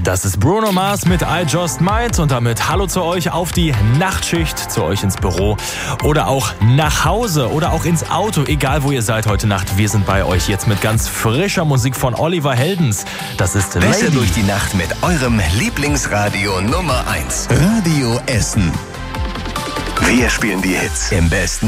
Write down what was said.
Das ist Bruno Mars mit I Just Might und damit hallo zu euch auf die Nachtschicht, zu euch ins Büro oder auch nach Hause oder auch ins Auto, egal wo ihr seid heute Nacht. Wir sind bei euch jetzt mit ganz frischer Musik von Oliver Heldens. Das ist Besser Lady. durch die Nacht mit eurem Lieblingsradio Nummer 1. Radio Essen. Wir spielen die Hits im besten